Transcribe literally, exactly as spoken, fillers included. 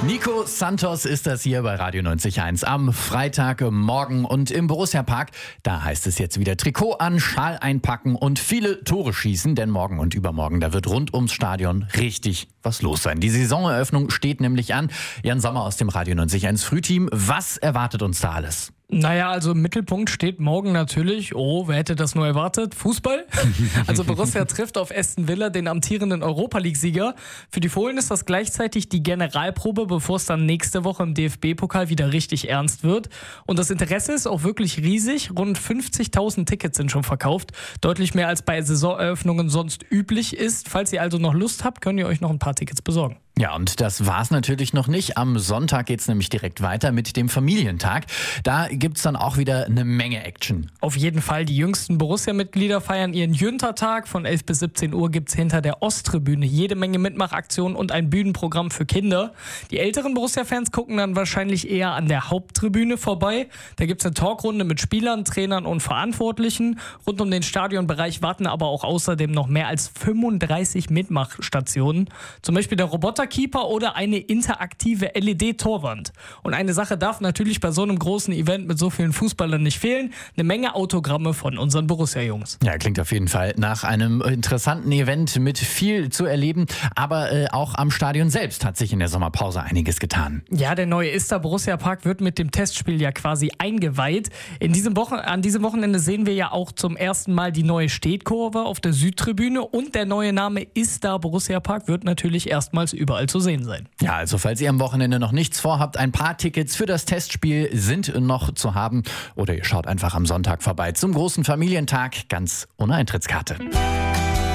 Nico Santos ist das hier bei Radio neunzig Komma eins am Freitagmorgen und im Borussia-Park, da heißt es jetzt wieder Trikot an, Schal einpacken und viele Tore schießen, denn morgen und übermorgen, da wird rund ums Stadion richtig was los sein. Die Saisoneröffnung steht nämlich an. Jan Sommer aus dem Radio neunzig Komma eins Frühteam, was erwartet uns da alles? Naja, also im Mittelpunkt steht morgen natürlich, oh, wer hätte das nur erwartet, Fußball. Also Borussia trifft auf Aston Villa, den amtierenden Europa-League-Sieger. Für die Fohlen ist das gleichzeitig die Generalprobe, bevor es dann nächste Woche im D F B-Pokal wieder richtig ernst wird. Und das Interesse ist auch wirklich riesig. Rund fünfzigtausend Tickets sind schon verkauft. Deutlich mehr als bei Saisoneröffnungen sonst üblich ist. Falls ihr also noch Lust habt, könnt ihr euch noch ein paar Tickets besorgen. Ja, und das war's natürlich noch nicht. Am Sonntag geht's nämlich direkt weiter mit dem Familientag. Da gibt's dann auch wieder eine Menge Action. Auf jeden Fall, die jüngsten Borussia-Mitglieder feiern ihren Jüntertag. Von elf bis siebzehn Uhr gibt's hinter der Osttribüne jede Menge Mitmachaktionen und ein Bühnenprogramm für Kinder. Die älteren Borussia-Fans gucken dann wahrscheinlich eher an der Haupttribüne vorbei. Da gibt's eine Talkrunde mit Spielern, Trainern und Verantwortlichen. Rund um den Stadionbereich warten aber auch außerdem noch mehr als fünfunddreißig Mitmachstationen. Zum Beispiel der Roboter Keeper oder eine interaktive L E D-Torwand. Und eine Sache darf natürlich bei so einem großen Event mit so vielen Fußballern nicht fehlen. Eine Menge Autogramme von unseren Borussia-Jungs. Ja, klingt auf jeden Fall nach einem interessanten Event mit viel zu erleben. Aber äh, auch am Stadion selbst hat sich in der Sommerpause einiges getan. Ja, der neue Ister Borussia-Park wird mit dem Testspiel ja quasi eingeweiht. In diesem Wochen, an diesem Wochenende sehen wir ja auch zum ersten Mal die neue Stehkurve auf der Südtribüne. Und der neue Name Ister Borussia-Park wird natürlich erstmals überall zu sehen sein. Ja, also falls ihr am Wochenende noch nichts vorhabt, ein paar Tickets für das Testspiel sind noch zu haben. Oder ihr schaut einfach am Sonntag vorbei zum großen Familientag, ganz ohne Eintrittskarte.